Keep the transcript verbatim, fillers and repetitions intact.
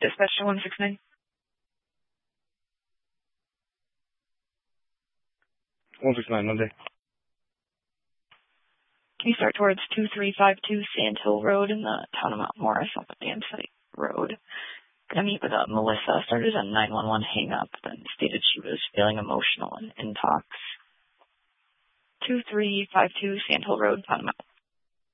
Dispatch to one six nine. one six nine, Monday. You start towards two three five two Sand Hill Road in the town of Mount Morris off of Dam Site Road. Gonna meet with uh, Melissa. Started on nine one one hang up, then stated she was feeling emotional and in talks. two three five two Sand Hill Road, town of Mount